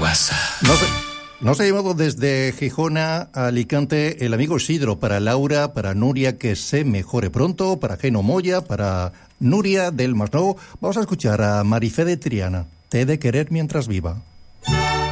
WhatsApp. Nos ha llevado desde Gijón a Alicante el amigo Isidro, para Laura, para Nuria, que se mejore pronto, para Geno Moya, para Nuria del Masnou. Vamos a escuchar a Marifé de Triana, Te he de querer mientras viva.